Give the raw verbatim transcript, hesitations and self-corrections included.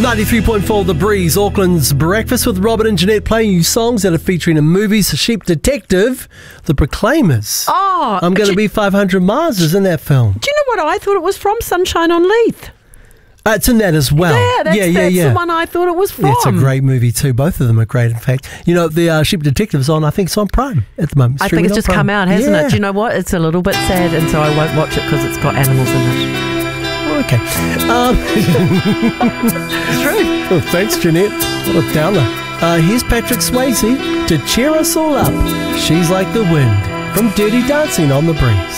ninety-three point four The Breeze, Auckland's Breakfast with Robert and Jeanette, playing you songs that are featuring in movies. Sheep Detective, The Proclaimers. Oh, I'm going to be five hundred miles is in that film. Do you know what I thought it was from? Sunshine on Leith. Uh, it's in that as well. Yeah, that's, yeah, yeah, that's yeah. the one I thought it was from. Yeah, it's a great movie too. Both of them are great, in fact. You know, the uh, Sheep Detective's on, I think it's on Prime at the moment. I think it's just Prime. come out, hasn't yeah. it? Do you know what? It's a little bit sad, and so I won't watch it because it's got animals in it. Okay. Um, It's true. well, thanks, Jeanette. What a downer. Uh, here's Patrick Swayze to cheer us all up. She's Like the Wind from Dirty Dancing on The Breeze.